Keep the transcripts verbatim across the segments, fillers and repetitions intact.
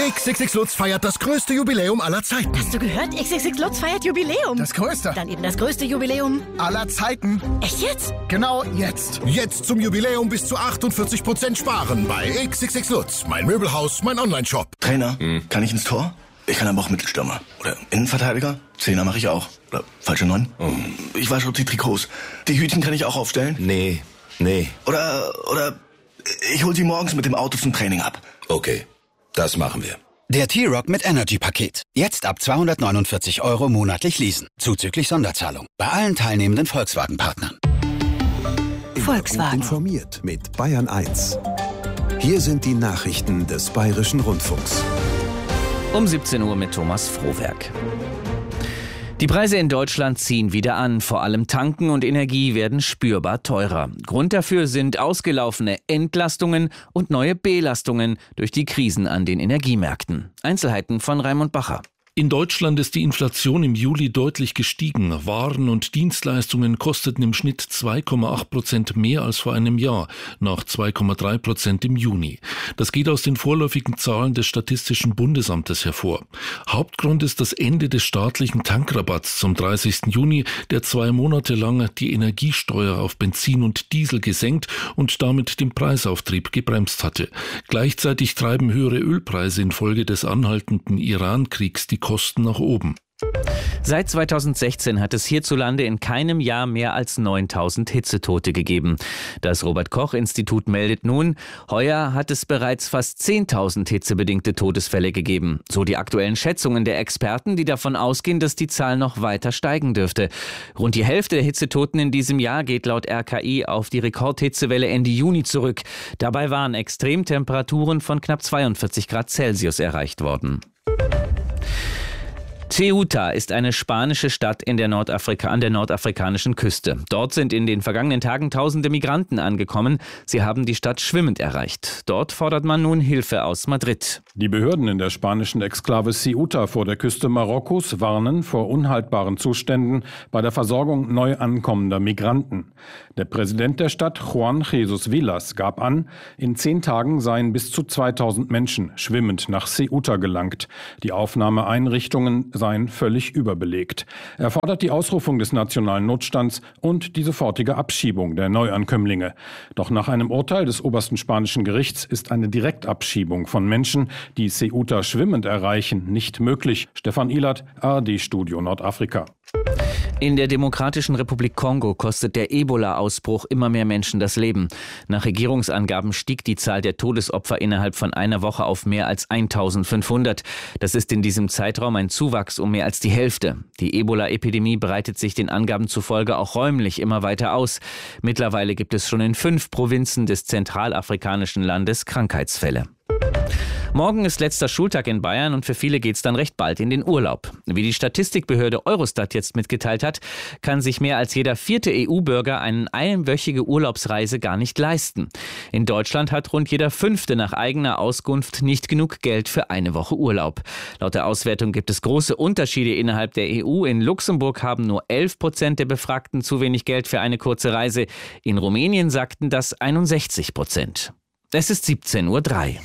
X X X Lutz feiert das größte Jubiläum aller Zeiten. Hast du gehört? X X X Lutz feiert Jubiläum. Das größte. Dann eben das größte Jubiläum aller Zeiten. Echt jetzt? Genau jetzt. Jetzt zum Jubiläum bis zu achtundvierzig Prozent sparen bei X X X Lutz. Mein Möbelhaus, mein Online-Shop. Trainer, hm. kann ich ins Tor? Ich kann aber auch Mittelstürmer. Oder Innenverteidiger. Zehner mache ich auch. Oder falsche Neun. Oh. Ich wasche die Trikots. Die Hütchen kann ich auch aufstellen. Nee, nee. Oder, oder ich hol sie morgens mit dem Auto zum Training ab. Okay, das machen wir. Der T-Rock mit Energy-Paket. Jetzt ab zweihundertneunundvierzig Euro monatlich leasen. Zuzüglich Sonderzahlung. Bei allen teilnehmenden Volkswagen-Partnern. Volkswagen. Informiert mit Bayern eins. Hier sind die Nachrichten des Bayerischen Rundfunks. Um siebzehn Uhr mit Thomas Frohwerk. Die Preise in Deutschland ziehen wieder an. Vor allem Tanken und Energie werden spürbar teurer. Grund dafür sind ausgelaufene Entlastungen und neue Belastungen durch die Krisen an den Energiemärkten. Einzelheiten von Raimund Bacher. In Deutschland ist die Inflation im Juli deutlich gestiegen. Waren und Dienstleistungen kosteten im Schnitt zwei Komma acht Prozent mehr als vor einem Jahr, nach zwei Komma drei Prozent im Juni. Das geht aus den vorläufigen Zahlen des Statistischen Bundesamtes hervor. Hauptgrund ist das Ende des staatlichen Tankrabatts zum dreißigsten Juni, der zwei Monate lang die Energiesteuer auf Benzin und Diesel gesenkt und damit den Preisauftrieb gebremst hatte. Gleichzeitig treiben höhere Ölpreise infolge des anhaltenden Iran-Kriegs die Kosten nach oben. Seit zweitausendsechzehn hat es hierzulande in keinem Jahr mehr als neuntausend Hitzetote gegeben. Das Robert-Koch-Institut meldet nun, heuer hat es bereits fast zehntausend hitzebedingte Todesfälle gegeben. So die aktuellen Schätzungen der Experten, die davon ausgehen, dass die Zahl noch weiter steigen dürfte. Rund die Hälfte der Hitzetoten in diesem Jahr geht laut R K I auf die Rekordhitzewelle Ende Juni zurück. Dabei waren Extremtemperaturen von knapp zweiundvierzig Grad Celsius erreicht worden. Ceuta ist eine spanische Stadt in der Nordafrika, an der nordafrikanischen Küste. Dort sind in den vergangenen Tagen tausende Migranten angekommen. Sie haben die Stadt schwimmend erreicht. Dort fordert man nun Hilfe aus Madrid. Die Behörden in der spanischen Exklave Ceuta vor der Küste Marokkos warnen vor unhaltbaren Zuständen bei der Versorgung neu ankommender Migranten. Der Präsident der Stadt, Juan Jesus Villas, gab an, in zehn Tagen seien bis zu zweitausend Menschen schwimmend nach Ceuta gelangt. Die Aufnahmeeinrichtungen seien völlig überbelegt. Er fordert die Ausrufung des nationalen Notstands und die sofortige Abschiebung der Neuankömmlinge. Doch nach einem Urteil des obersten spanischen Gerichts ist eine Direktabschiebung von Menschen, die Ceuta schwimmend erreichen, nicht möglich. Stefan Ilert, A R D-Studio Nordafrika. In der Demokratischen Republik Kongo kostet der Ebola-Ausbruch immer mehr Menschen das Leben. Nach Regierungsangaben stieg die Zahl der Todesopfer innerhalb von einer Woche auf mehr als eintausendfünfhundert. Das ist in diesem Zeitraum ein Zuwachs um mehr als die Hälfte. Die Ebola-Epidemie breitet sich den Angaben zufolge auch räumlich immer weiter aus. Mittlerweile gibt es schon in fünf Provinzen des zentralafrikanischen Landes Krankheitsfälle. Morgen ist letzter Schultag in Bayern und für viele geht's dann recht bald in den Urlaub. Wie die Statistikbehörde Eurostat jetzt mitgeteilt hat, kann sich mehr als jeder vierte E U-Bürger eine einwöchige Urlaubsreise gar nicht leisten. In Deutschland hat rund jeder fünfte nach eigener Auskunft nicht genug Geld für eine Woche Urlaub. Laut der Auswertung gibt es große Unterschiede innerhalb der E U. In Luxemburg haben nur elf Prozent der Befragten zu wenig Geld für eine kurze Reise. In Rumänien sagten das einundsechzig Prozent. Es ist siebzehn Uhr drei.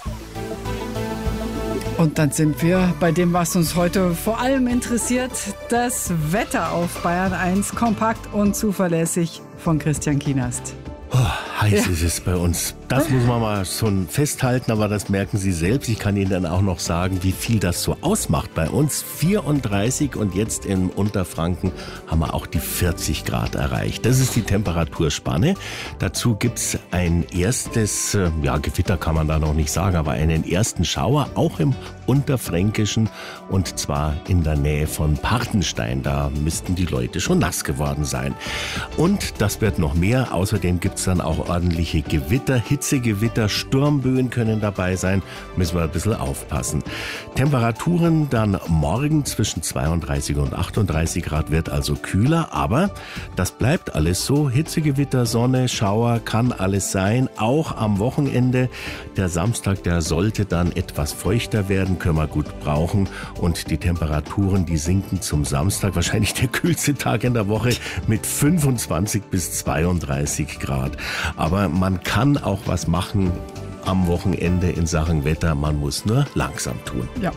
Und dann sind wir bei dem, was uns heute vor allem interessiert, das Wetter auf Bayern eins, kompakt und zuverlässig von Christian Kienast. Oh, heiß Ja. ist es bei uns. Das muss man mal schon festhalten, aber das merken Sie selbst. Ich kann Ihnen dann auch noch sagen, wie viel das so ausmacht bei uns. vierunddreißig und jetzt in Unterfranken haben wir auch die vierzig Grad erreicht. Das ist die Temperaturspanne. Dazu gibt's ein erstes, ja Gewitter kann man da noch nicht sagen, aber einen ersten Schauer, auch im Unterfränkischen und zwar in der Nähe von Partenstein. Da müssten die Leute schon nass geworden sein. Und das wird noch mehr. Außerdem gibt's dann auch ordentliche Gewitter, Hitzegewitter, Sturmböen können dabei sein. Müssen wir ein bisschen aufpassen. Temperaturen dann morgen zwischen zweiunddreißig und achtunddreißig Grad, wird also kühler. Aber das bleibt alles so. Hitzegewitter, Sonne, Schauer, kann alles sein. Auch am Wochenende. Der Samstag, der sollte dann etwas feuchter werden. Können wir gut brauchen. Und die Temperaturen, die sinken zum Samstag. Wahrscheinlich der kühlste Tag in der Woche mit fünfundzwanzig bis zweiunddreißig Grad. Aber man kann auch was machen. am Wochenende in Sachen Wetter. Man muss nur langsam tun. Ja.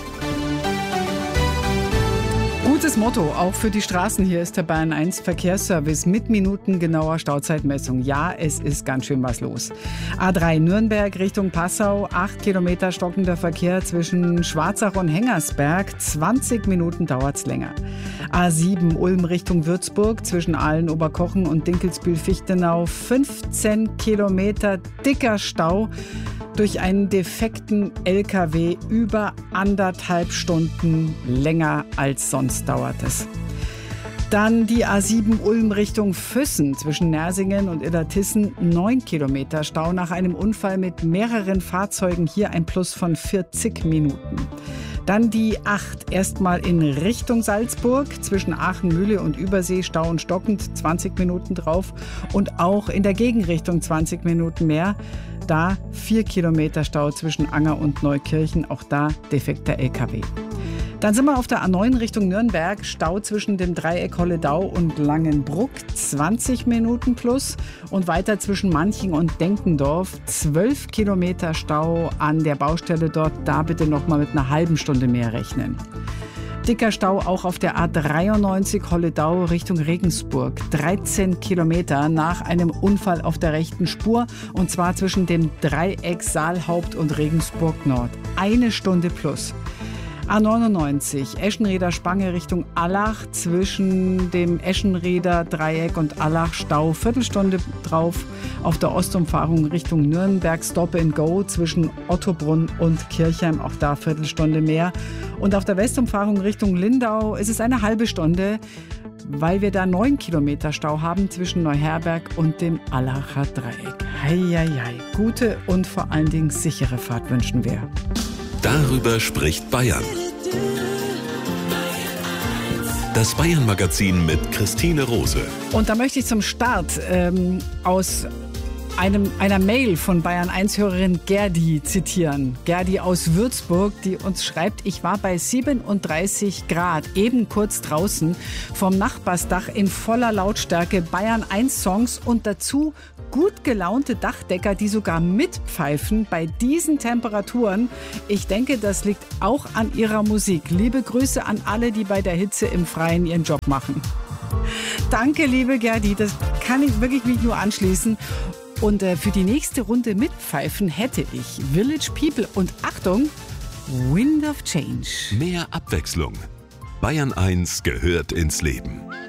Gutes Motto, auch für die Straßen. Hier ist der Bayern eins Verkehrsservice mit minutengenauer Stauzeitmessung. Ja, es ist ganz schön was los. A drei Nürnberg Richtung Passau, acht Kilometer stockender Verkehr zwischen Schwarzach und Hengersberg. zwanzig Minuten dauert's länger. A sieben Ulm Richtung Würzburg zwischen Aalen, Oberkochen und Dinkelsbühl-Fichtenau. fünfzehn Kilometer dicker Stau. Durch einen defekten L K W über anderthalb Stunden länger als sonst dauert es. Dann die A sieben Ulm Richtung Füssen zwischen Nersingen und Illertissen. neun Kilometer Stau nach einem Unfall mit mehreren Fahrzeugen. Hier ein Plus von vierzig Minuten. Dann die acht erstmal in Richtung Salzburg zwischen Aachen-Mühle und Übersee Stau und stockend, zwanzig Minuten drauf. Und auch in der Gegenrichtung zwanzig Minuten mehr. Da vier Kilometer Stau zwischen Anger und Neukirchen, auch da defekter L K W. Dann sind wir auf der A neun Richtung Nürnberg, Stau zwischen dem Dreieck Holledau und Langenbruck, zwanzig Minuten plus. Und weiter zwischen Manching und Denkendorf, zwölf Kilometer Stau an der Baustelle dort. Da bitte noch mal mit einer halben Stunde mehr rechnen. Dicker Stau auch auf der A dreiundneunzig Holledau Richtung Regensburg. dreizehn Kilometer nach einem Unfall auf der rechten Spur. Und zwar zwischen dem Dreieck Saalhaupt und Regensburg Nord. Eine Stunde plus. A neunundneunzig Eschenrieder Spange Richtung Allach zwischen dem Eschenrieder Dreieck und Allach Stau. Viertelstunde drauf. Auf der Ostumfahrung Richtung Nürnberg Stop and Go zwischen Ottobrunn und Kirchheim. Auch da Viertelstunde mehr. Und auf der Westumfahrung Richtung Lindau ist es eine halbe Stunde, weil wir da neun Kilometer Stau haben zwischen Neuherberg und dem Allacher Dreieck. Heieiei, gute und vor allen Dingen sichere Fahrt wünschen wir. Darüber spricht Bayern. Das Bayern-Magazin mit Christine Rose. Und da möchte ich zum Start ähm, aus einem, einer Mail von Bayern eins Hörerin Gerdi zitieren. Gerdi aus Würzburg, die uns schreibt: Ich war bei siebenunddreißig Grad, eben kurz draußen, vom Nachbarsdach in voller Lautstärke Bayern eins Songs und dazu gut gelaunte Dachdecker, die sogar mitpfeifen bei diesen Temperaturen. Ich denke, das liegt auch an ihrer Musik. Liebe Grüße an alle, die bei der Hitze im Freien ihren Job machen. Danke, liebe Gerdi, das kann ich wirklich mich nur anschließen. Und äh, für die nächste Runde mitpfeifen hätte ich Village People und Achtung, Wind of Change. Mehr Abwechslung. Bayern eins gehört ins Leben.